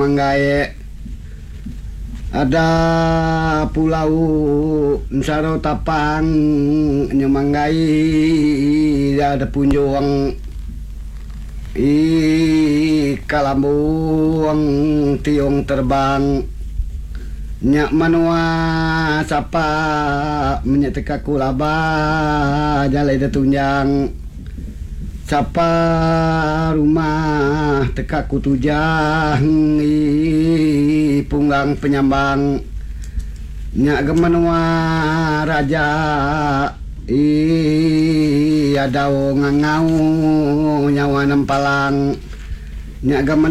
manggae ada pulau Nsaro Tapang nyemanggai ada punjung Kalambung tiung terbang nyak manua sapa menyeteka kulaba jalai da tunjang sapa rumah teka kutujang punggang penyambang nyak gemanua raja adao ngangau nyawa nempalang nyak